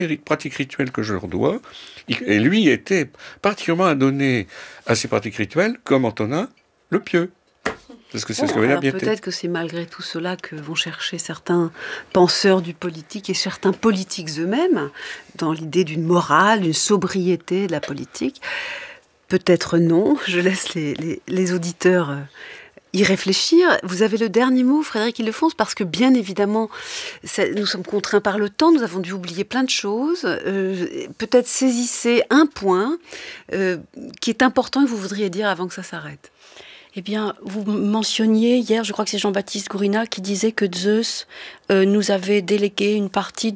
pratiques rituelles que je leur dois. Et lui était particulièrement adonné à ces pratiques rituelles, comme Antonin le Pieux. Parce que c'est ce que veut dire piété. Peut-être que c'est malgré tout cela que vont chercher certains penseurs du politique et certains politiques eux-mêmes, dans l'idée d'une morale, d'une sobriété de la politique. Peut-être non, je laisse les auditeurs y réfléchir. Vous avez le dernier mot, Frédéric Ildefonse, parce que bien évidemment, nous sommes contraints par le temps, nous avons dû oublier plein de choses. Peut-être saisissez un point qui est important et que vous voudriez dire avant que ça s'arrête. Eh bien, vous mentionniez hier, je crois que c'est Jean-Baptiste Gourina qui disait que Zeus nous avait délégué une partie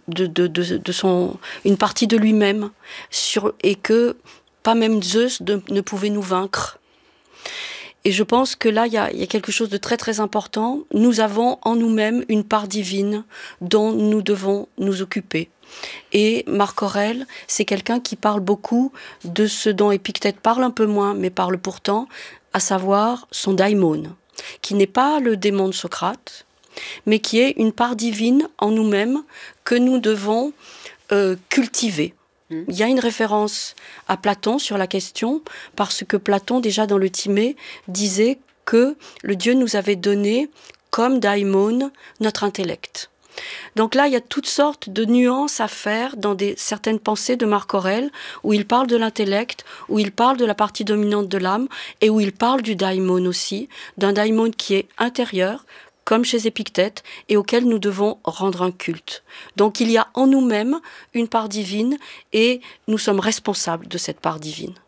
une partie de lui-même, et que pas même Zeus ne pouvait nous vaincre. Et je pense que là, il y a quelque chose de très très important. Nous avons en nous-mêmes une part divine dont nous devons nous occuper. Et Marc Aurèle, c'est quelqu'un qui parle beaucoup de ce dont Épictète parle un peu moins, mais parle pourtant, à savoir son daimon, qui n'est pas le démon de Socrate, mais qui est une part divine en nous-mêmes que nous devons cultiver. Il y a une référence à Platon sur la question, parce que Platon, déjà dans le Timée, disait que le Dieu nous avait donné, comme daimon, notre intellect. Donc là, il y a toutes sortes de nuances à faire dans certaines pensées de Marc Aurèle, où il parle de l'intellect, où il parle de la partie dominante de l'âme, et où il parle du daimon aussi, d'un daimon qui est intérieur, comme chez Épictète, et auquel nous devons rendre un culte. Donc il y a en nous-mêmes une part divine, et nous sommes responsables de cette part divine.